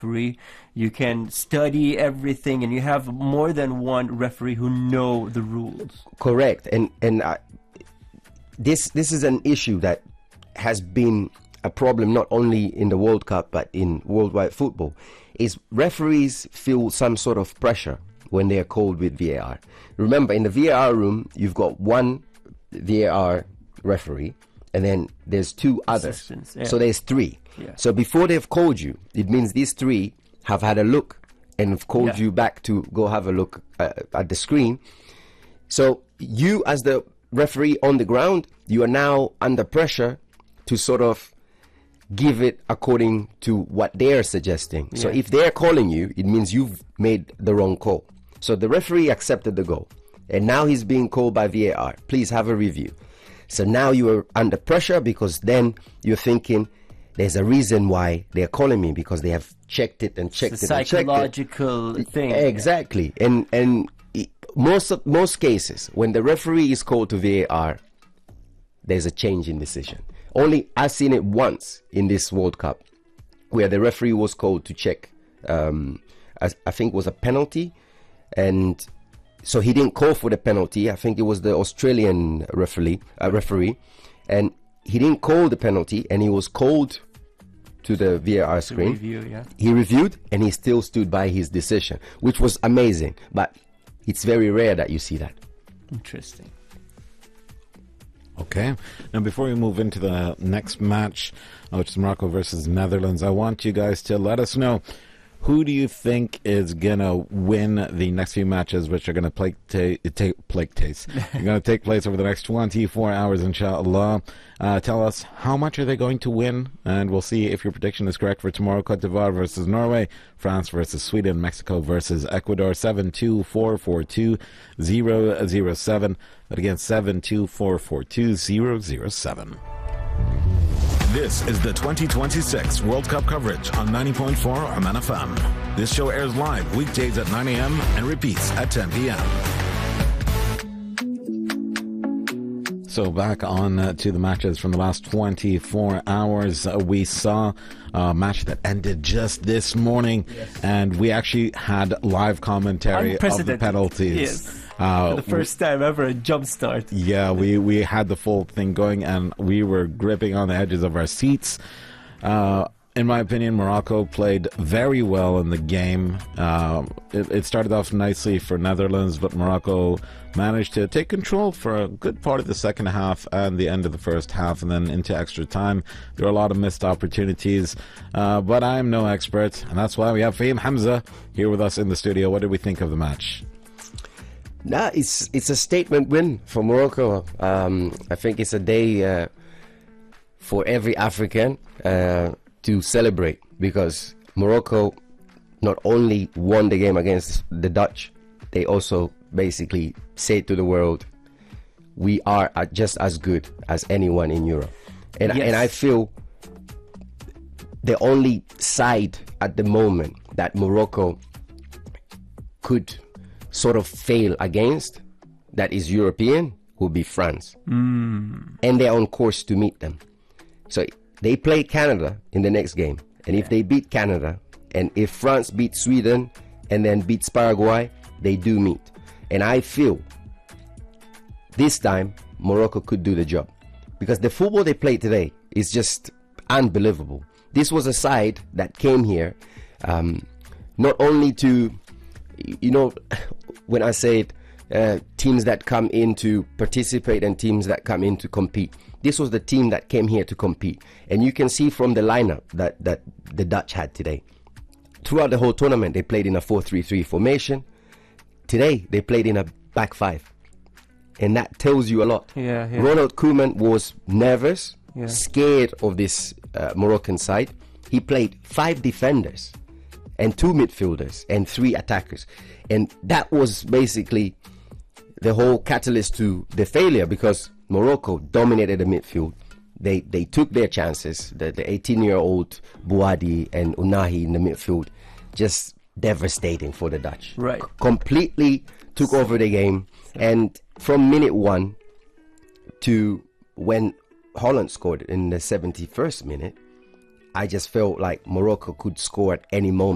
referee. You can study everything, and you have more than one referee who know the rules. Correct. And this is an issue that has been a problem not only in the World Cup but in worldwide football, is referees feel some sort of pressure when they are called with VAR. Remember, in the VAR room, you've got one VAR referee, and then there's two others. Yeah. So there's three. Yeah. So before they've called you, it means these three have had a look and have called you back to go have a look at the screen. So you, as the referee on the ground, you are now under pressure to sort of give it according to what they're suggesting. So if they're calling you, it means you've made the wrong call. So the referee accepted the goal, and now he's being called by VAR. Please have a review. So now you are under pressure, because then you're thinking there's a reason why they're calling me, because they have checked it and checked it's it a and checked it. Psychological thing. Exactly. And most cases, when the referee is called to VAR, there's a change in decision. Only I've seen it once in this World Cup, where the referee was called to check, I think it was a penalty, and so he didn't call for the penalty. I think it was the Australian referee, and he didn't call the penalty, and he was called to the VAR screen. He reviewed, and he still stood by his decision, which was amazing. But it's very rare that you see that. Interesting. Okay. Now, before we move into the next match, which is Morocco versus Netherlands, I want you guys to let us know, who do you think is going to win the next few matches, which are going to take place over the next 24 hours, inshallah. Tell us, how much are they going to win? And we'll see if your prediction is correct for tomorrow. Cote d'Ivoire versus Norway, France versus Sweden, Mexico versus Ecuador. 72442-007. But again, 72442-007. This is the 2026 World Cup coverage on 90.4 Oman FM. This show airs live weekdays at 9 a.m. and repeats at 10 p.m. So back on to the matches from the last 24 hours. We saw a match that ended just this morning, and we actually had live commentary of the penalties. Yes. For the first time ever, a jump start. Yeah, we had the full thing going, and we were gripping on the edges of our seats. In my opinion, Morocco played very well in the game. It started off nicely for Netherlands, but Morocco managed to take control for a good part of the second half and the end of the first half, and then into extra time. There were a lot of missed opportunities, but I'm no expert, and that's why we have Fahim Hamza here with us in the studio. What did we think of the match? Nah, it's a statement win for Morocco. I think it's a day for every African to celebrate, because Morocco not only won the game against the Dutch, they also basically said to the world, we are just as good as anyone in Europe. And I feel the only side at the moment that Morocco could sort of fail against, that is European, will be France. And they're on course to meet them. So they play Canada in the next game, and if they beat Canada, and if France beats Sweden and then beats Paraguay, they do meet. And I feel this time Morocco could do the job, because the football they played today is just unbelievable. This was a side that came here not only to, you know, when I say teams that come in to participate and teams that come in to compete, this was the team that came here to compete. And you can see from the lineup that the Dutch had today. Throughout the whole tournament, they played in a 4-3-3 formation. Today, they played in a back five. And that tells you a lot. Ronald Koeman was nervous, scared of this Moroccan side. He played 5 defenders and 2 midfielders and 3 attackers. And that was basically the whole catalyst to the failure, because Morocco dominated the midfield. They took their chances. The 18-year-old Bouadi and Unahi in the midfield, just devastating for the Dutch. Right. Completely took over the game. And from minute 1 to when Holland scored in the 71st minute, I just felt like Morocco could score at any moment.